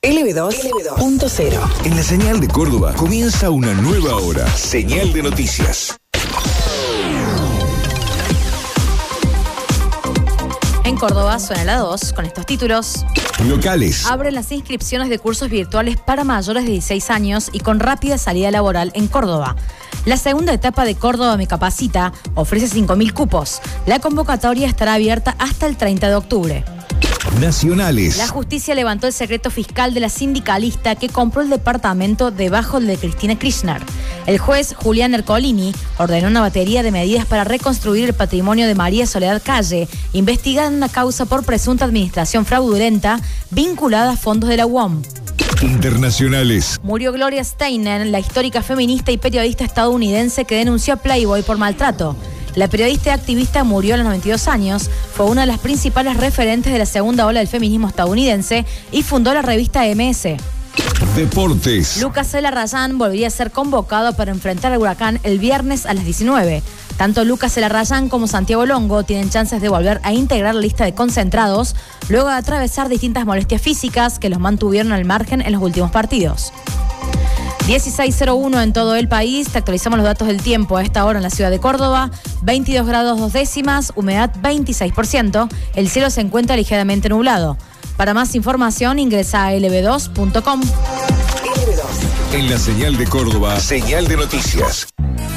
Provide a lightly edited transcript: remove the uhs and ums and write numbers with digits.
LB2.0. En la señal de Córdoba comienza una nueva hora. Señal de noticias. En Córdoba suena la 2 con estos títulos. Locales. Abren las inscripciones de cursos virtuales para mayores de 16 años y con rápida salida laboral en Córdoba. La segunda etapa de Córdoba Me Capacita ofrece 5.000 cupos. La convocatoria estará abierta hasta el 30 de octubre. Nacionales. La justicia levantó el secreto fiscal de la sindicalista que compró el departamento debajo del de Cristina Kirchner. El juez Julián Ercolini ordenó una batería de medidas para reconstruir el patrimonio de María Soledad Calle, investigada en una causa por presunta administración fraudulenta vinculada a fondos de la UOM. Internacionales. Murió Gloria Steinem, la histórica feminista y periodista estadounidense que denunció a Playboy por maltrato. La periodista y activista murió a los 92 años, fue una de las principales referentes de la segunda ola del feminismo estadounidense y fundó la revista MS. Deportes. Lucas Celarrayán volvería a ser convocado para enfrentar al Huracán el viernes a las 19. Tanto Lucas Celarrayán como Santiago Longo tienen chances de volver a integrar la lista de concentrados luego de atravesar distintas molestias físicas que los mantuvieron al margen en los últimos partidos. 16:01 en todo el país. Te actualizamos los datos del tiempo a esta hora en la ciudad de Córdoba. 22 grados 2 décimas, humedad 26%. El cielo se encuentra ligeramente nublado. Para más información ingresa a lb2.com. En la señal de Córdoba, señal de noticias.